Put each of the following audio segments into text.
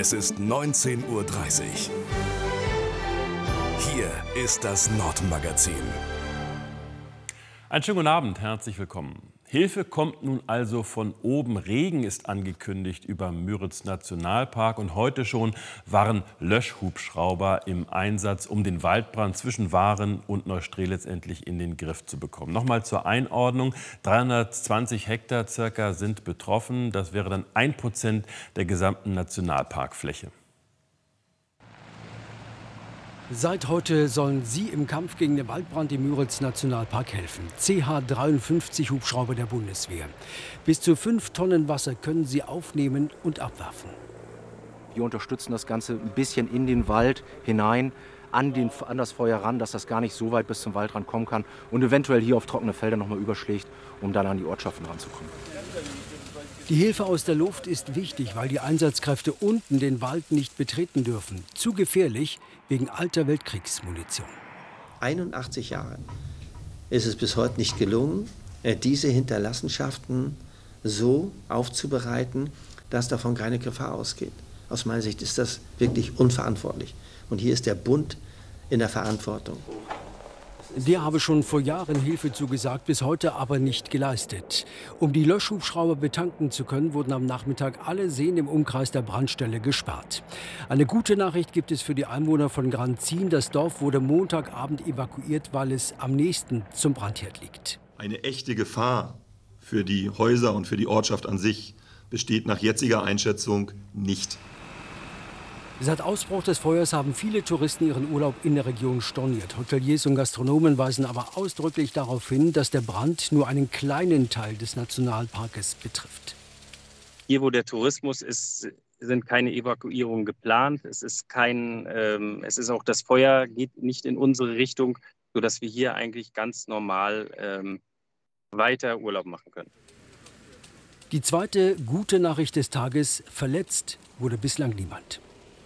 Es ist 19:30 Uhr. Hier ist das Nordmagazin. Einen schönen guten Abend, herzlich willkommen. Hilfe kommt nun also von oben. Regen ist angekündigt über Müritz Nationalpark. Und heute schon waren Löschhubschrauber im Einsatz, um den Waldbrand zwischen Waren und Neustrelitz endlich in den Griff zu bekommen. Nochmal zur Einordnung. 320 Hektar circa sind betroffen. Das wäre dann 1% der gesamten Nationalparkfläche. Seit heute sollen Sie im Kampf gegen den Waldbrand im Müritz-Nationalpark helfen. CH-53 Hubschrauber der Bundeswehr. Bis zu 5 Tonnen Wasser können sie aufnehmen und abwerfen. Wir unterstützen das Ganze ein bisschen in den Wald hinein, an das Feuer ran, dass das gar nicht so weit bis zum Waldrand kommen kann und eventuell hier auf trockene Felder noch mal überschlägt, um dann an die Ortschaften ranzukommen. Die Hilfe aus der Luft ist wichtig, weil die Einsatzkräfte unten den Wald nicht betreten dürfen. Zu gefährlich wegen alter Weltkriegsmunition. 81 Jahre ist es bis heute nicht gelungen, diese Hinterlassenschaften so aufzubereiten, dass davon keine Gefahr ausgeht. Aus meiner Sicht ist das wirklich unverantwortlich. Und hier ist der Bund in der Verantwortung. Der habe schon vor Jahren Hilfe zugesagt, bis heute aber nicht geleistet. Um die Löschhubschrauber betanken zu können, wurden am Nachmittag alle Seen im Umkreis der Brandstelle gesperrt. Eine gute Nachricht gibt es für die Einwohner von Granzin. Das Dorf wurde Montagabend evakuiert, weil es am nächsten zum Brandherd liegt. Eine echte Gefahr für die Häuser und für die Ortschaft an sich besteht nach jetziger Einschätzung nicht. Seit Ausbruch des Feuers haben viele Touristen ihren Urlaub in der Region storniert. Hoteliers und Gastronomen weisen aber ausdrücklich darauf hin, dass der Brand nur einen kleinen Teil des Nationalparkes betrifft. Hier, wo der Tourismus ist, sind keine Evakuierungen geplant. Es ist auch das Feuer geht nicht in unsere Richtung, sodass wir hier eigentlich ganz normal weiter Urlaub machen können. Die zweite gute Nachricht des Tages: verletzt wurde bislang niemand.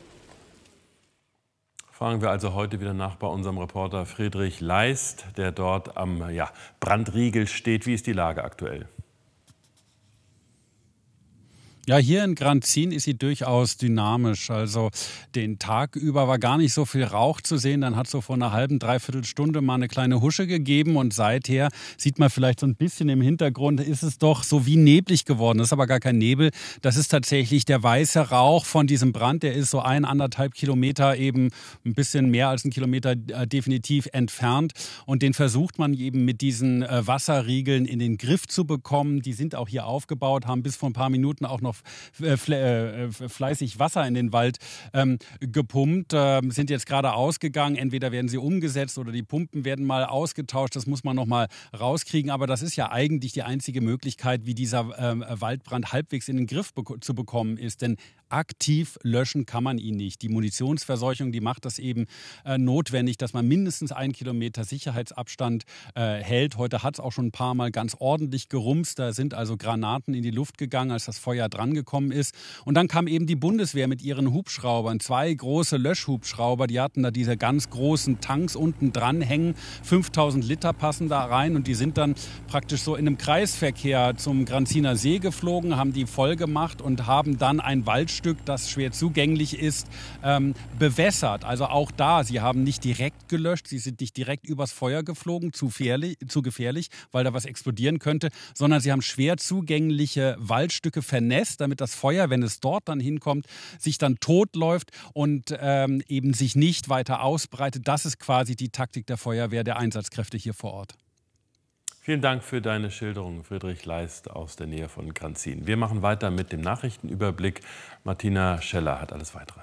Fragen wir also heute wieder nach bei unserem Reporter Friedrich Leist, der dort am Brandriegel steht. Wie ist die Lage aktuell? Ja, hier in Granzin ist sie durchaus dynamisch. Also den Tag über war gar nicht so viel Rauch zu sehen. Dann hat es so vor einer halben, dreiviertel Stunde mal eine kleine Husche gegeben. Und seither sieht man vielleicht so ein bisschen im Hintergrund, ist es doch so wie neblig geworden. Das ist aber gar kein Nebel. Das ist tatsächlich der weiße Rauch von diesem Brand. Der ist so 1,5 Kilometer, eben ein bisschen mehr als 1 Kilometer definitiv entfernt. Und den versucht man eben mit diesen Wasserriegeln in den Griff zu bekommen. Die sind auch hier aufgebaut, haben bis vor ein paar Minuten auch noch fleißig Wasser in den Wald gepumpt, sind jetzt gerade ausgegangen. Entweder werden sie umgesetzt oder die Pumpen werden mal ausgetauscht. Das muss man noch mal rauskriegen. Aber das ist ja eigentlich die einzige Möglichkeit, wie dieser Waldbrand halbwegs in den Griff zu bekommen ist. Denn aktiv löschen kann man ihn nicht. Die Munitionsverseuchung, die macht das eben notwendig, dass man mindestens 1 Kilometer Sicherheitsabstand hält. Heute hat es auch schon ein paar Mal ganz ordentlich gerumst. Da sind also Granaten in die Luft gegangen, als das Feuer drangekommen ist. Und dann kam eben die Bundeswehr mit ihren Hubschraubern. 2 große Löschhubschrauber, die hatten da diese ganz großen Tanks unten dran hängen. 5000 Liter passen da rein und die sind dann praktisch so in einem Kreisverkehr zum Granziner See geflogen, haben die voll gemacht und haben dann ein Waldstück, das schwer zugänglich ist, bewässert. Also auch da, sie haben nicht direkt gelöscht, sie sind nicht direkt übers Feuer geflogen, zu gefährlich, weil da was explodieren könnte, sondern sie haben schwer zugängliche Waldstücke vernässt, damit das Feuer, wenn es dort dann hinkommt, sich dann totläuft und eben sich nicht weiter ausbreitet. Das ist quasi die Taktik der Feuerwehr, der Einsatzkräfte hier vor Ort. Vielen Dank für deine Schilderung, Friedrich Leist aus der Nähe von Granzin. Wir machen weiter mit dem Nachrichtenüberblick. Martina Scheller hat alles Weitere.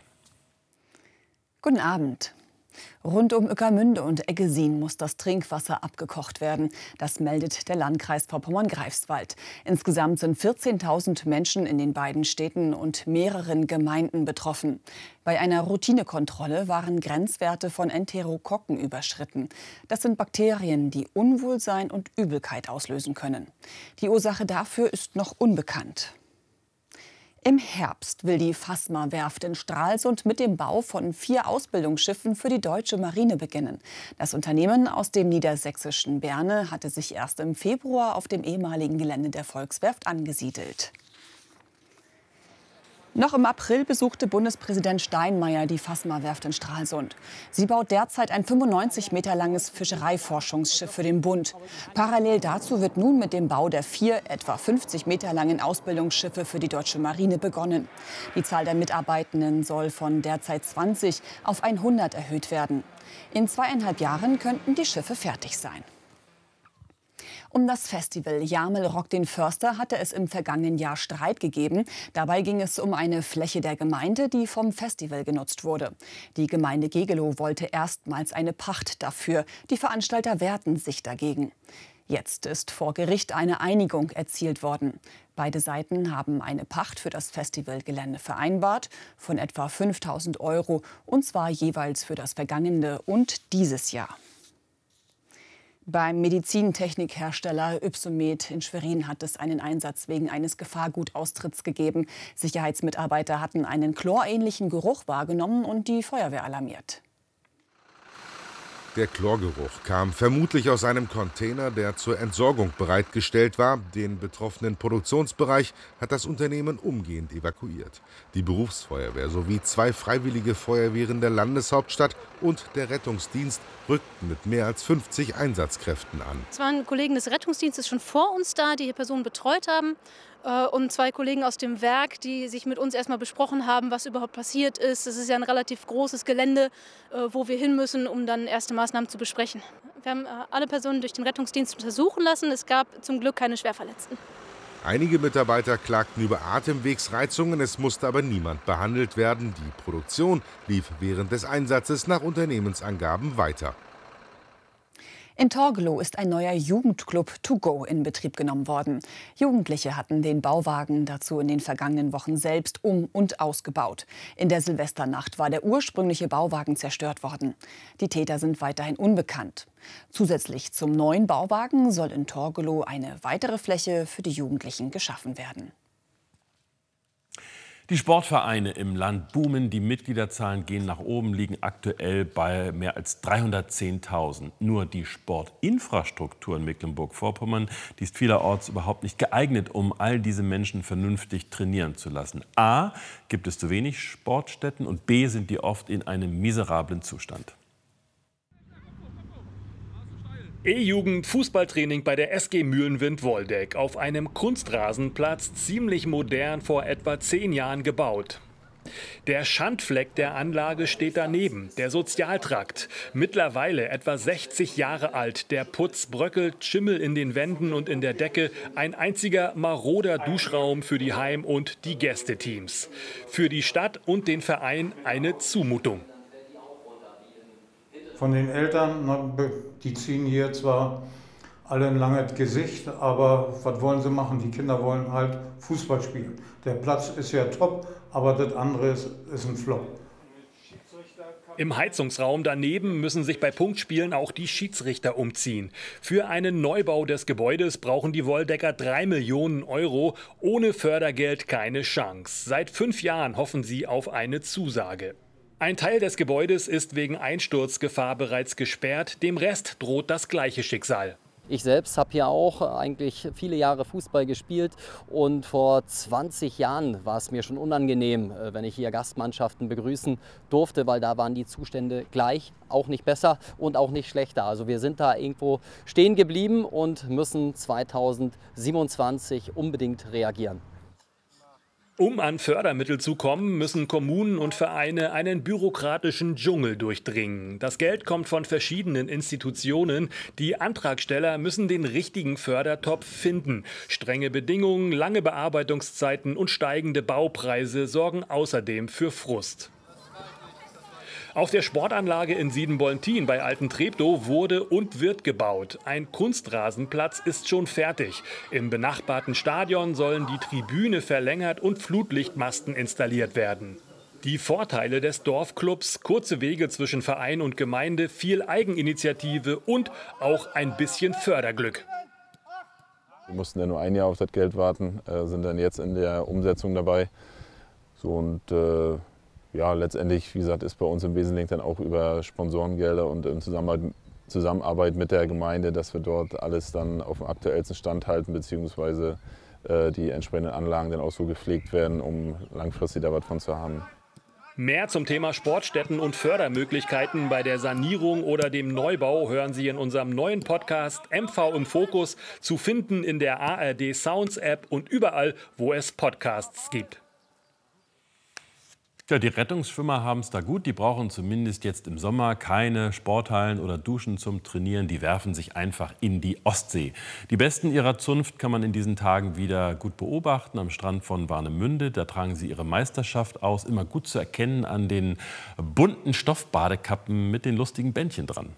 Guten Abend. Rund um Ueckermünde und Eggesin muss das Trinkwasser abgekocht werden. Das meldet der Landkreis Vorpommern-Greifswald. Insgesamt sind 14.000 Menschen in den beiden Städten und mehreren Gemeinden betroffen. Bei einer Routinekontrolle waren Grenzwerte von Enterokokken überschritten. Das sind Bakterien, die Unwohlsein und Übelkeit auslösen können. Die Ursache dafür ist noch unbekannt. Im Herbst will die Fasma-Werft in Stralsund mit dem Bau von 4 Ausbildungsschiffen für die deutsche Marine beginnen. Das Unternehmen aus dem niedersächsischen Berne hatte sich erst im Februar auf dem ehemaligen Gelände der Volkswerft angesiedelt. Noch im April besuchte Bundespräsident Steinmeier die Fassmar-Werft in Stralsund. Sie baut derzeit ein 95 Meter langes Fischereiforschungsschiff für den Bund. Parallel dazu wird nun mit dem Bau der 4 etwa 50 Meter langen Ausbildungsschiffe für die deutsche Marine begonnen. Die Zahl der Mitarbeitenden soll von derzeit 20 auf 100 erhöht werden. In 2,5 Jahren könnten die Schiffe fertig sein. Um das Festival Jamel rockt den Förster hatte es im vergangenen Jahr Streit gegeben. Dabei ging es um eine Fläche der Gemeinde, die vom Festival genutzt wurde. Die Gemeinde Gegelow wollte erstmals eine Pacht dafür. Die Veranstalter wehrten sich dagegen. Jetzt ist vor Gericht eine Einigung erzielt worden. Beide Seiten haben eine Pacht für das Festivalgelände vereinbart von etwa 5.000 €, und zwar jeweils für das vergangene und dieses Jahr. Beim Medizintechnikhersteller Ypsomed in Schwerin hat es einen Einsatz wegen eines Gefahrgutaustritts gegeben. Sicherheitsmitarbeiter hatten einen chlorähnlichen Geruch wahrgenommen und die Feuerwehr alarmiert. Der Chlorgeruch kam vermutlich aus einem Container, der zur Entsorgung bereitgestellt war. Den betroffenen Produktionsbereich hat das Unternehmen umgehend evakuiert. Die Berufsfeuerwehr sowie 2 freiwillige Feuerwehren der Landeshauptstadt und der Rettungsdienst rückten mit mehr als 50 Einsatzkräften an. Es waren Kollegen des Rettungsdienstes schon vor uns da, die die Personen betreut haben. Und 2 Kollegen aus dem Werk, die sich mit uns erstmal besprochen haben, was überhaupt passiert ist. Es ist ja ein relativ großes Gelände, wo wir hin müssen, um dann erste Maßnahmen zu besprechen. Wir haben alle Personen durch den Rettungsdienst untersuchen lassen. Es gab zum Glück keine Schwerverletzten. Einige Mitarbeiter klagten über Atemwegsreizungen, es musste aber niemand behandelt werden. Die Produktion lief während des Einsatzes nach Unternehmensangaben weiter. In Torgelow ist ein neuer Jugendclub To Go in Betrieb genommen worden. Jugendliche hatten den Bauwagen dazu in den vergangenen Wochen selbst um- und ausgebaut. In der Silvesternacht war der ursprüngliche Bauwagen zerstört worden. Die Täter sind weiterhin unbekannt. Zusätzlich zum neuen Bauwagen soll in Torgelow eine weitere Fläche für die Jugendlichen geschaffen werden. Die Sportvereine im Land boomen, die Mitgliederzahlen gehen nach oben, liegen aktuell bei mehr als 310.000. Nur die Sportinfrastruktur in Mecklenburg-Vorpommern, die ist vielerorts überhaupt nicht geeignet, um all diese Menschen vernünftig trainieren zu lassen. A, gibt es zu wenig Sportstätten und B, sind die oft in einem miserablen Zustand. E-Jugend-Fußballtraining bei der SG Mühlenwind-Woldeck auf einem Kunstrasenplatz, ziemlich modern, vor etwa 10 Jahren gebaut. Der Schandfleck der Anlage steht daneben, der Sozialtrakt. Mittlerweile etwa 60 Jahre alt. Der Putz bröckelt, Schimmel in den Wänden und in der Decke. Ein einziger maroder Duschraum für die Heim- und die Gästeteams. Für die Stadt und den Verein eine Zumutung. Von den Eltern, die ziehen hier zwar alle ein langes Gesicht, aber was wollen sie machen? Die Kinder wollen halt Fußball spielen. Der Platz ist ja top, aber das andere ist ein Flop. Im Heizungsraum daneben müssen sich bei Punktspielen auch die Schiedsrichter umziehen. Für einen Neubau des Gebäudes brauchen die Woldecker 3 Millionen €. Ohne Fördergeld keine Chance. Seit 5 Jahren hoffen sie auf eine Zusage. Ein Teil des Gebäudes ist wegen Einsturzgefahr bereits gesperrt, dem Rest droht das gleiche Schicksal. Ich selbst habe hier auch eigentlich viele Jahre Fußball gespielt und vor 20 Jahren war es mir schon unangenehm, wenn ich hier Gastmannschaften begrüßen durfte, weil da waren die Zustände gleich, auch nicht besser und auch nicht schlechter. Also wir sind da irgendwo stehen geblieben und müssen 2027 unbedingt reagieren. Um an Fördermittel zu kommen, müssen Kommunen und Vereine einen bürokratischen Dschungel durchdringen. Das Geld kommt von verschiedenen Institutionen. Die Antragsteller müssen den richtigen Fördertopf finden. Strenge Bedingungen, lange Bearbeitungszeiten und steigende Baupreise sorgen außerdem für Frust. Auf der Sportanlage in Siebenbollentin bei Altentreptow wurde und wird gebaut. Ein Kunstrasenplatz ist schon fertig. Im benachbarten Stadion sollen die Tribüne verlängert und Flutlichtmasten installiert werden. Die Vorteile des Dorfclubs: kurze Wege zwischen Verein und Gemeinde, viel Eigeninitiative und auch ein bisschen Förderglück. Wir mussten ja nur ein Jahr auf das Geld warten, sind dann jetzt in der Umsetzung dabei. So, und ja, letztendlich, wie gesagt, ist bei uns im Wesentlichen dann auch über Sponsorengelder und in Zusammenarbeit mit der Gemeinde, dass wir dort alles dann auf dem aktuellsten Stand halten bzw. die entsprechenden Anlagen dann auch so gepflegt werden, um langfristig da was von zu haben. Mehr zum Thema Sportstätten und Fördermöglichkeiten bei der Sanierung oder dem Neubau hören Sie in unserem neuen Podcast MV im Fokus, zu finden in der ARD Sounds App und überall, wo es Podcasts gibt. Ja, die Rettungsschwimmer haben es da gut. Die brauchen zumindest jetzt im Sommer keine Sporthallen oder Duschen zum Trainieren. Die werfen sich einfach in die Ostsee. Die Besten ihrer Zunft kann man in diesen Tagen wieder gut beobachten am Strand von Warnemünde. Da tragen sie ihre Meisterschaft aus. Immer gut zu erkennen an den bunten Stoffbadekappen mit den lustigen Bändchen dran.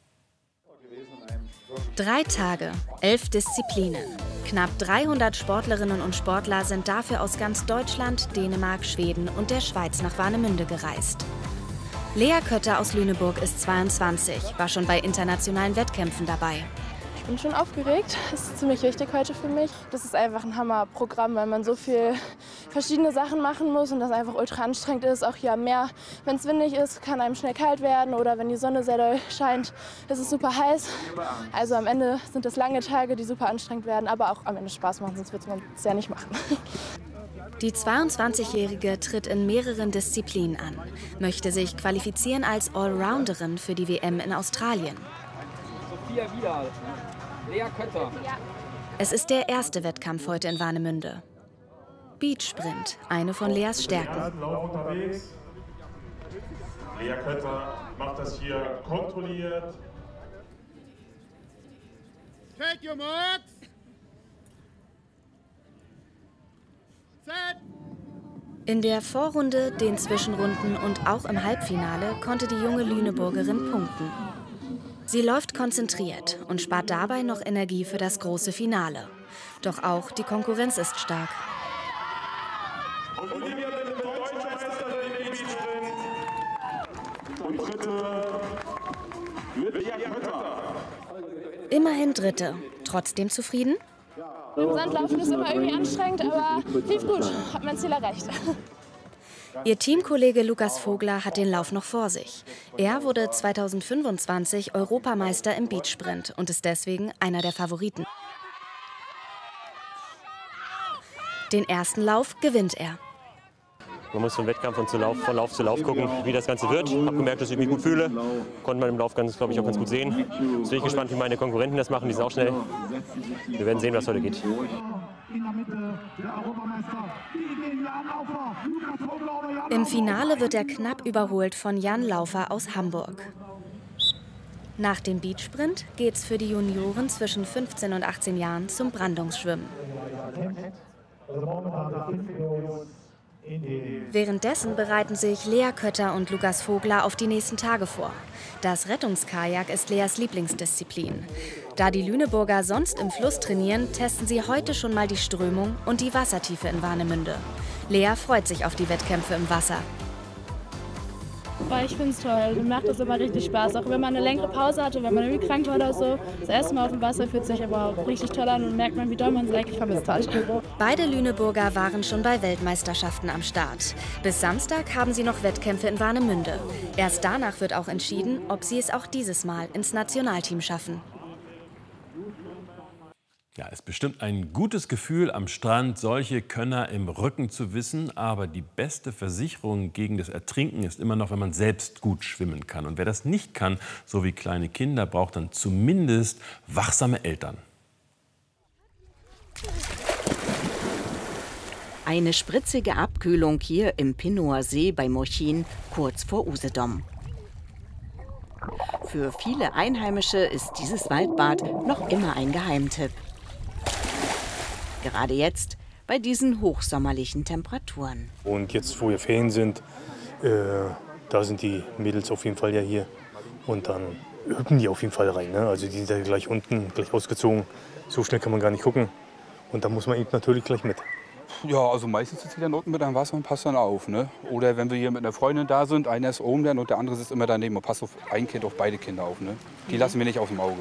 3 Tage, 11 Disziplinen. Knapp 300 Sportlerinnen und Sportler sind dafür aus ganz Deutschland, Dänemark, Schweden und der Schweiz nach Warnemünde gereist. Lea Kötter aus Lüneburg ist 22, war schon bei internationalen Wettkämpfen dabei. Ich bin schon aufgeregt. Das ist ziemlich wichtig heute für mich. Das ist einfach ein Hammerprogramm, weil man so viel verschiedene Sachen machen muss und das einfach ultra anstrengend ist. Auch hier am Meer, wenn es windig ist, kann einem schnell kalt werden oder wenn die Sonne sehr doll scheint, ist es super heiß. Also am Ende sind es lange Tage, die super anstrengend werden, aber auch am Ende Spaß machen, sonst würde man es ja nicht machen. Die 22-Jährige tritt in mehreren Disziplinen an, möchte sich qualifizieren als Allrounderin für die WM in Australien. Sophia Vidal, Lea Kötter. Es ist der erste Wettkampf heute in Warnemünde. Beachsprint, eine von Leas Stärken. Lea Kötter macht das hier kontrolliert. Take your marks. Set. In der Vorrunde, den Zwischenrunden und auch im Halbfinale konnte die junge Lüneburgerin punkten. Sie läuft konzentriert und spart dabei noch Energie für das große Finale. Doch auch die Konkurrenz ist stark. Und Olivia wird deutsche Meisterin im Beachsprint. Und dritte wird Lea Kötter. Immerhin Dritte. Trotzdem zufrieden? Im Sandlaufen ist immer irgendwie anstrengend, aber lief gut. Hat mein Ziel erreicht. Ihr Teamkollege Lukas Vogler hat den Lauf noch vor sich. Er wurde 2025 Europameister im Beachsprint und ist deswegen einer der Favoriten. Den ersten Lauf gewinnt er. Man muss vom Wettkampf und von Lauf zu Lauf gucken, wie das Ganze wird. Ich habe gemerkt, dass ich mich gut fühle. Konnte man im Lauf, glaube ich, auch ganz gut sehen. Jetzt bin ich gespannt, wie meine Konkurrenten das machen. Die sind auch schnell. Wir werden sehen, was heute geht. Im Finale wird er knapp überholt von Jan Laufer aus Hamburg. Nach dem Beachsprint geht's für die Junioren zwischen 15 und 18 Jahren zum Brandungsschwimmen. Währenddessen bereiten sich Lea Kötter und Lukas Vogler auf die nächsten Tage vor. Das Rettungskajak ist Leas Lieblingsdisziplin. Da die Lüneburger sonst im Fluss trainieren, testen sie heute schon mal die Strömung und die Wassertiefe in Warnemünde. Lea freut sich auf die Wettkämpfe im Wasser. Ich finde es toll. Mir macht das immer richtig Spaß. Auch wenn man eine längere Pause hatte, wenn man irgendwie krank war oder so. Das erste Mal auf dem Wasser fühlt sich aber auch richtig toll an und merkt man, wie doll man es eigentlich vermisst hat. Beide Lüneburger waren schon bei Weltmeisterschaften am Start. Bis Samstag haben sie noch Wettkämpfe in Warnemünde. Erst danach wird auch entschieden, ob sie es auch dieses Mal ins Nationalteam schaffen. Ja, es ist bestimmt ein gutes Gefühl, am Strand solche Könner im Rücken zu wissen. Aber die beste Versicherung gegen das Ertrinken ist immer noch, wenn man selbst gut schwimmen kann. Und wer das nicht kann, so wie kleine Kinder, braucht dann zumindest wachsame Eltern. Eine spritzige Abkühlung hier im Pinnower See bei Murchin, kurz vor Usedom. Für viele Einheimische ist dieses Waldbad noch immer ein Geheimtipp. Gerade jetzt, bei diesen hochsommerlichen Temperaturen. Und jetzt, wo wir Ferien sind, da sind die Mädels auf jeden Fall ja hier. Und dann hüpfen die auf jeden Fall rein. Ne? Also die sind ja gleich unten, gleich ausgezogen. So schnell kann man gar nicht gucken. Und da muss man eben natürlich gleich mit. Ja, also meistens sitzt der unten mit einem Wasser und passt dann auf. Ne? Oder wenn wir hier mit einer Freundin da sind, einer ist oben dann und der andere sitzt immer daneben und passt auf ein Kind, auf beide Kinder auf. Ne? Die lassen wir nicht aus dem Auge.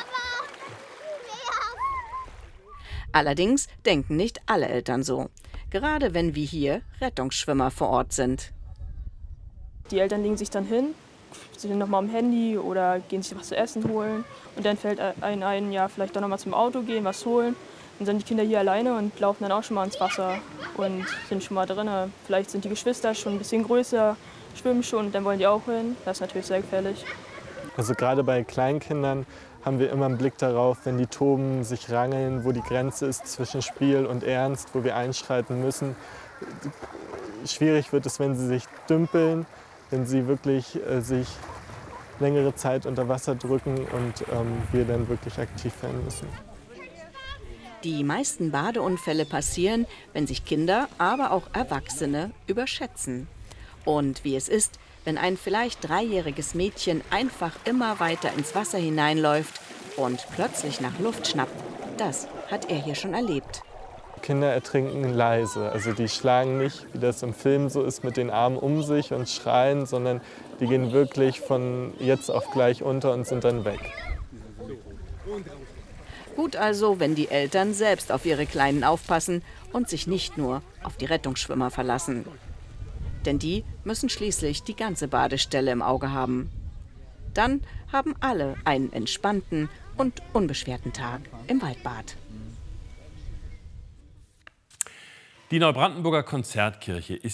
Allerdings denken nicht alle Eltern so. Gerade wenn wie hier Rettungsschwimmer vor Ort sind. Die Eltern legen sich dann hin, sind noch mal am Handy oder gehen sich was zu essen holen. Und dann fällt einem ein, ja, vielleicht doch noch mal zum Auto gehen, was holen. Dann sind die Kinder hier alleine und laufen dann auch schon mal ins Wasser und sind schon mal drin. Vielleicht sind die Geschwister schon ein bisschen größer, schwimmen schon und dann wollen die auch hin. Das ist natürlich sehr gefährlich. Also gerade bei Kleinkindern haben wir immer einen Blick darauf, wenn die toben, sich rangeln, wo die Grenze ist zwischen Spiel und Ernst, wo wir einschreiten müssen. Schwierig wird es, wenn sie sich dümpeln, wenn sie wirklich sich längere Zeit unter Wasser drücken und wir dann wirklich aktiv werden müssen. Die meisten Badeunfälle passieren, wenn sich Kinder, aber auch Erwachsene überschätzen. Und wie es ist, wenn ein vielleicht 3-jähriges Mädchen einfach immer weiter ins Wasser hineinläuft und plötzlich nach Luft schnappt, das hat er hier schon erlebt. Kinder ertrinken leise, also die schlagen nicht, wie das im Film so ist, mit den Armen um sich und schreien, sondern die gehen wirklich von jetzt auf gleich unter und sind dann weg. Gut also, wenn die Eltern selbst auf ihre Kleinen aufpassen und sich nicht nur auf die Rettungsschwimmer verlassen. Denn die müssen schließlich die ganze Badestelle im Auge haben. Dann haben alle einen entspannten und unbeschwerten Tag im Waldbad. Die Neubrandenburger Konzertkirche ist